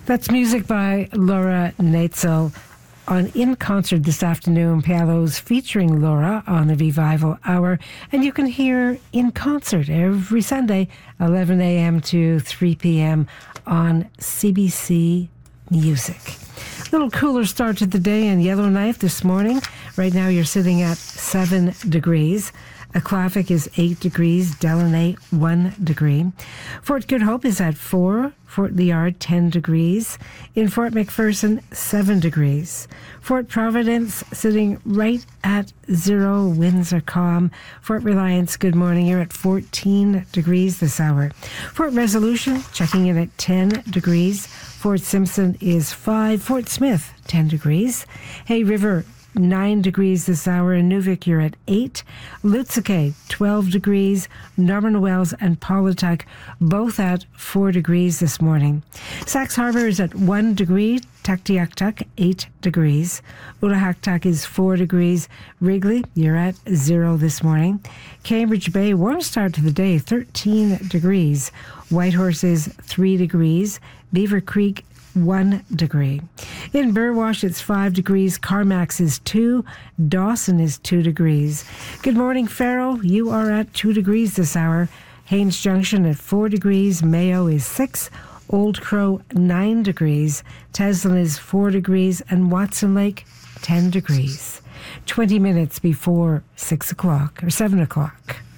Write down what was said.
That's music by Laura Neitzel on In Concert this afternoon. Pialos featuring Laura on the Revival Hour. And you can hear In Concert every Sunday, 11 a.m. to 3 p.m. on CBC Music. A little cooler start to the day in Yellowknife this morning. Right now you're sitting at 7 degrees. Aquavic is 8 degrees, Delaney 1 degree. Fort Good Hope is at 4, Fort Liard 10 degrees. In Fort McPherson, 7 degrees. Fort Providence sitting right at 0, winds are calm. Fort Reliance, good morning, you're at 14 degrees this hour. Fort Resolution checking in at 10 degrees. Fort Simpson is 5, Fort Smith 10 degrees. Hay River 9 degrees this hour. In Nuvik, you're at 8. Lutske, 12 degrees. Norman Wells and Paulatuk, both at 4 degrees this morning. Sax Harbor is at 1 degree. Tuktoyaktuk, 8 degrees. Ulahaktuk is 4 degrees. Wrigley, you're at 0 this morning. Cambridge Bay, warm start to the day, 13 degrees. Whitehorse is 3 degrees. Beaver Creek, 1 degree. In Burwash, it's 5 degrees. Carmax is 2. Dawson is 2 degrees. Good morning, Farrell. You are at 2 degrees this hour. Haines Junction at 4 degrees. Mayo is 6. Old Crow, 9 degrees. Teslin is 4 degrees. And Watson Lake, 10 degrees. 20 minutes before 6 o'clock or 7 o'clock.